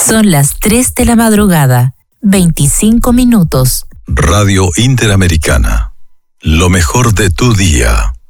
Son las 3 de la madrugada, 25 minutos. Radio Interamericana. Lo mejor de tu día.